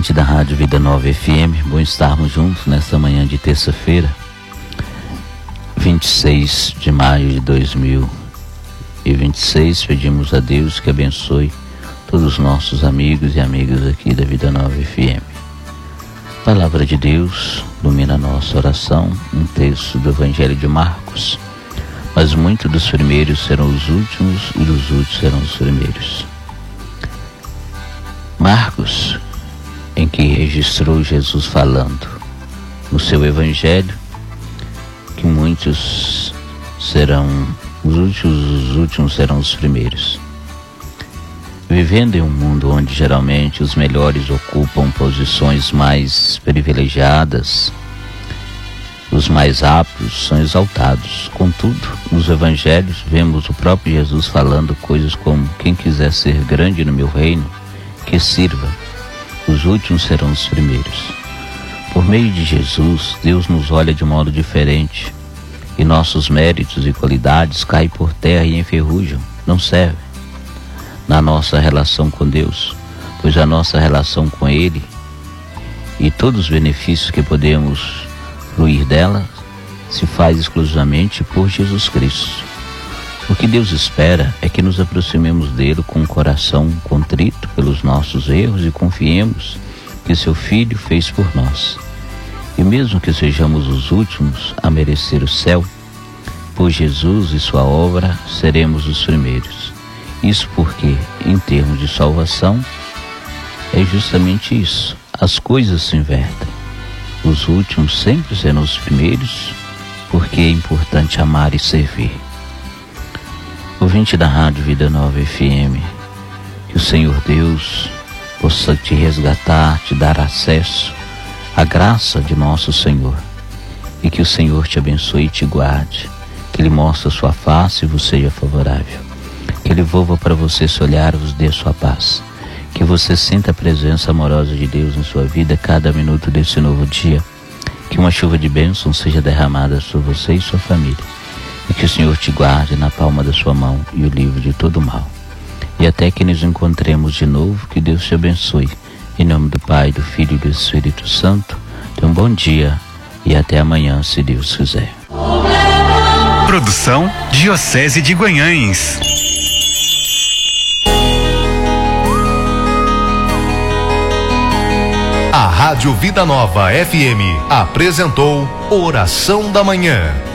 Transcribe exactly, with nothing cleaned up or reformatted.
Ouvinte da Rádio Vida Nova F M, bom estarmos juntos nesta manhã de terça-feira, vinte e seis de maio de dois mil e vinte e seis. Pedimos a Deus que abençoe todos os nossos amigos e amigas aqui da Vida Nova F M. Palavra de Deus ilumina a nossa oração, um texto do Evangelho de Marcos. Mas muitos dos primeiros serão os últimos e os últimos serão os primeiros. Marcos, em que registrou Jesus falando no seu Evangelho que muitos serão os últimos, os últimos serão os primeiros. Vivendo em um mundo onde geralmente os melhores ocupam posições mais privilegiadas, os mais aptos são exaltados. Contudo, nos evangelhos vemos o próprio Jesus falando coisas como: quem quiser ser grande no meu reino, que sirva. Os últimos serão os primeiros. Por meio de Jesus, Deus nos olha de modo diferente, e nossos méritos e qualidades caem por terra e enferrujam, não servem na nossa relação com Deus, pois a nossa relação com Ele e todos os benefícios que podemos fruir dela se faz exclusivamente por Jesus Cristo. O que Deus espera é que nos aproximemos dele com um coração contrito pelos nossos erros e confiemos que seu Filho fez por nós. E mesmo que sejamos os últimos a merecer o céu, por Jesus e sua obra seremos os primeiros. Isso porque, em termos de salvação, é justamente isso. As coisas se invertem. Os últimos sempre serão os primeiros, porque é importante amar e servir. Ouvinte da Rádio Vida Nova F M, que o Senhor Deus possa te resgatar, te dar acesso à graça de nosso Senhor, e que o Senhor te abençoe e te guarde, que Ele mostre a sua face e vos seja favorável, que Ele volva para você esse olhar e vos dê a sua paz, que você sinta a presença amorosa de Deus em sua vida cada minuto desse novo dia, que uma chuva de bênção seja derramada sobre você e sua família, e que o Senhor te guarde na palma da sua mão e o livre de todo mal. E até que nos encontremos de novo, que Deus te abençoe. Em nome do Pai, do Filho e do Espírito Santo. Então, um bom dia e até amanhã, se Deus quiser. Produção Diocese de Guanhães. A Rádio Vida Nova F M apresentou Oração da Manhã.